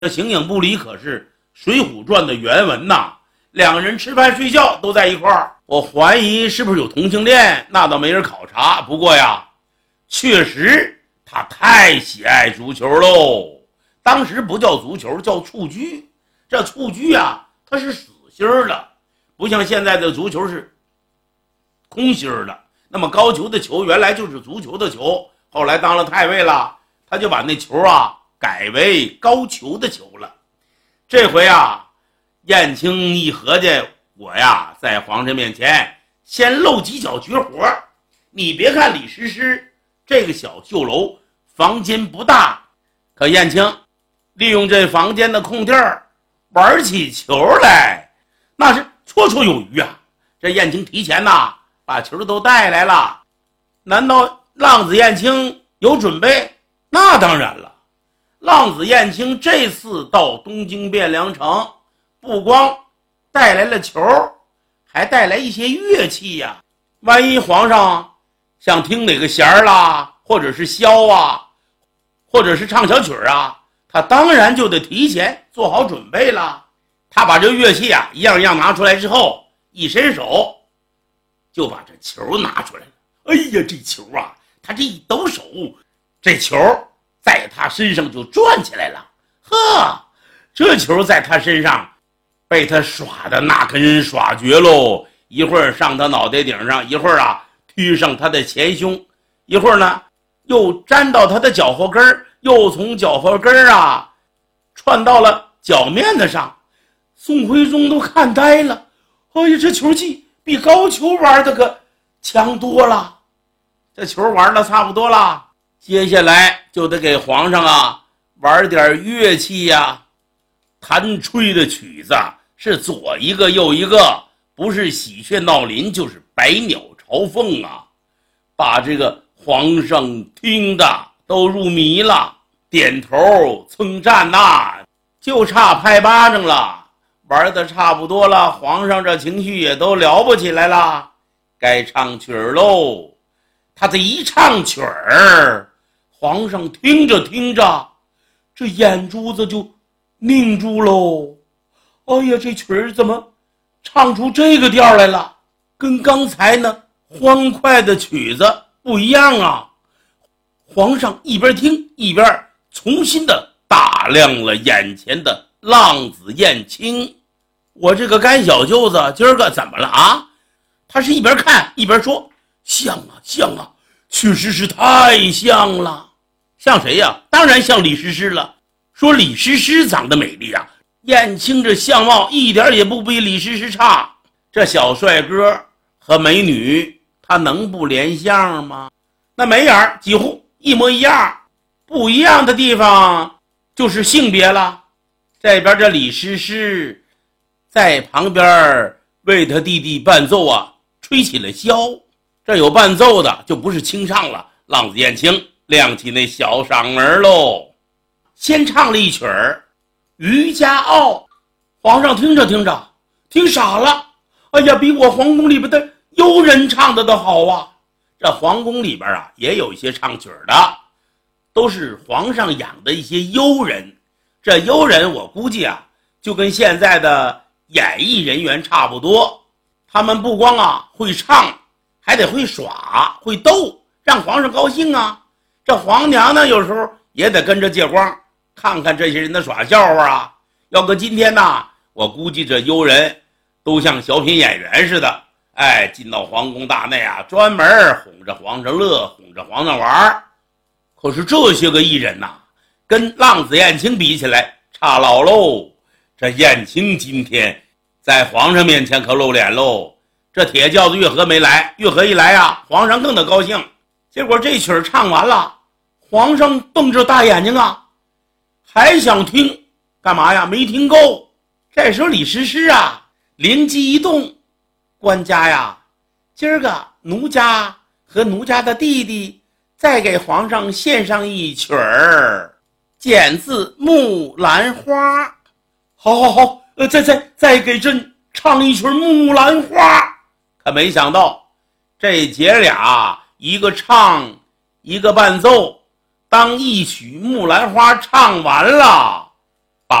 这形影不离可是《水浒传》的原文呐，两个人吃饭睡觉都在一块儿。我怀疑是不是有同性恋，那倒没人考察。不过呀，确实他太喜爱足球喽。当时不叫足球，叫蹴鞠。这蹴鞠啊，它是死心的，不像现在的足球是空心的。那么高俅的球原来就是足球的球，后来当了太尉了，他就把那球啊改为高俅的球了。这回啊，燕青一合计，我呀在皇上面前先露几脚绝活。你别看李师师这个小绣楼房间不大，可燕青利用这房间的空地儿玩起球来，那是绰绰有余啊。这燕青提前呐把球都带来了，难道浪子燕青有准备？那当然了，浪子燕青这次到东京汴梁城，不光带来了球，还带来一些乐器呀。万一皇上想听哪个弦儿啦，或者是箫啊，或者是唱小曲啊，他当然就得提前做好准备了。他把这乐器啊一样一样拿出来之后，一伸手就把这球拿出来了。哎呀，这球啊，他这一抖手，这球在他身上就转起来了。呵，这球在他身上被他耍的那跟人耍绝喽！一会儿上他脑袋顶上，一会儿啊踢上他的前胸，一会儿呢又粘到他的脚后跟，又从脚后跟啊窜到了脚面子上。宋徽宗都看呆了，哎呀，这球技比高俅玩的可强多了。这球玩的差不多了，接下来就得给皇上啊玩点乐器呀。弹吹的曲子是左一个右一个，不是喜鹊闹林就是百鸟朝凤啊，把这个皇上听的都入迷了，点头称赞呐，就差拍巴掌了。玩的差不多了，皇上这情绪也都聊不起来了，该唱曲儿喽。他这一唱曲儿，皇上听着听着，这眼珠子就凝住喽。哎呀，这曲儿怎么唱出这个调来了？跟刚才呢欢快的曲子不一样啊。皇上一边听一边重新的打量了眼前的浪子燕青。我这个干小舅子今儿个怎么了啊？他是一边看一边说，像啊像啊，确实是太像了。像谁呀？当然像李师师了。说李师师长得美丽啊，燕青这相貌一点也不比李师师差。这小帅哥和美女他能不连相吗？那眉眼几乎一模一样，不一样的地方就是性别了。这边这李师师在旁边为他弟弟伴奏啊，吹起了箫。这有伴奏的就不是清唱了，浪子燕青亮起那小嗓门喽。先唱了一曲儿《渔家傲》，皇上听着听着听傻了。哎呀，比我皇宫里边的幽人唱的都好啊。这皇宫里边啊也有一些唱曲的，都是皇上养的一些幽人。这幽人我估计啊就跟现在的演艺人员差不多，他们不光啊会唱，还得会耍会逗，让皇上高兴啊。这皇娘呢有时候也得跟着借光，看看这些人的耍笑话啊。要搁今天呢，我估计这幽人都像小品演员似的，哎，进到皇宫大内啊，专门哄着皇上乐，哄着皇上玩。可是这些个艺人呐，跟浪子燕青比起来差老喽。这燕青今天在皇上面前可露脸喽。这铁轿子月河没来，月河一来啊，皇上更得高兴。结果这曲儿唱完了，皇上瞪着大眼睛啊，还想听，干嘛呀？没听够。这时候李师师啊灵机一动，官家呀，今儿个奴家和奴家的弟弟再给皇上献上一曲儿，剪自木兰花。好好好，再给朕唱一曲木兰花。可没想到这姐俩一个唱一个伴奏，当一曲木兰花唱完了，